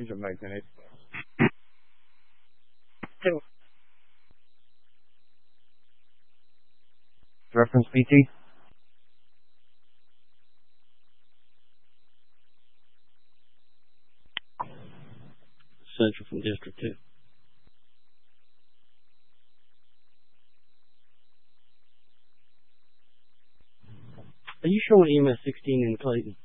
range of 1980. Reference PT. Central from District 2. Are you showing EMS 16 in Clayton?